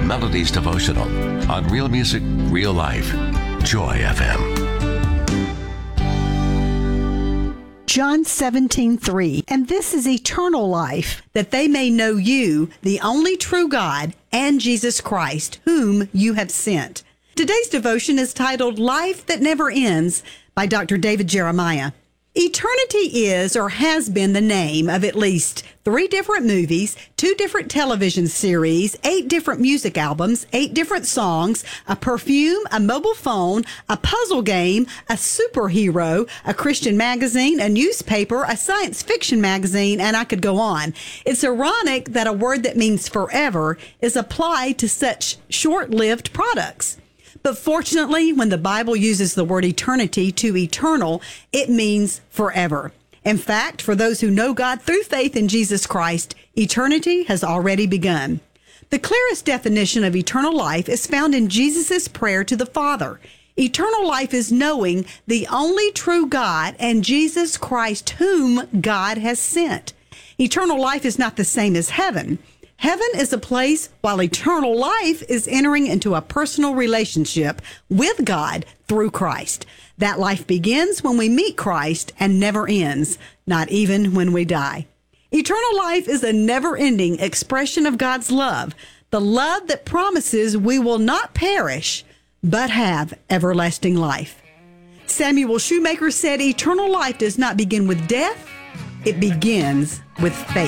Melodies Devotional on Real Music, Real Life. Joy FM. John 17:3, and this is eternal life, that they may know you, the only true God, and Jesus Christ, whom you have sent. Today's devotion is titled Life That Never Ends by Dr. David Jeremiah. Eternity is or has been the name of at least 3 different movies, 2 different television series, 8 different music albums, 8 different songs, a perfume, a mobile phone, a puzzle game, a superhero, a Christian magazine, a newspaper, a science fiction magazine, and I could go on. It's ironic that a word that means forever is applied to such short-lived products. But fortunately, when the Bible uses the word eternity to eternal, it means forever. In fact, for those who know God through faith in Jesus Christ, eternity has already begun. The clearest definition of eternal life is found in Jesus' prayer to the Father. Eternal life is knowing the only true God and Jesus Christ whom God has sent. Eternal life is not the same as heaven. Heaven is a place, while eternal life is entering into a personal relationship with God through Christ. That life begins when we meet Christ and never ends, not even when we die. Eternal life is a never-ending expression of God's love, the love that promises we will not perish, but have everlasting life. Samuel Shoemaker said, eternal life does not begin with death, it begins with faith.